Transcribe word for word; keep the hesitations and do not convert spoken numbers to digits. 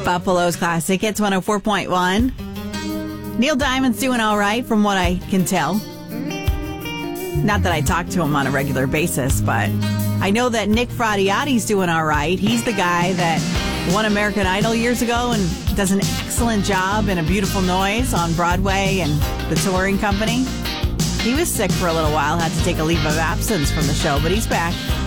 Buffalo's Classic. It's one oh four point one. Neil Diamond's doing all right from what I can tell. Not that I talk to him on a regular basis, but I know that Nick Fradiati's doing all right. He's the guy that won American Idol years ago and does an excellent job in A Beautiful Noise on Broadway and the touring company. He was sick for a little while, had to take a leave of absence from the show, but he's back.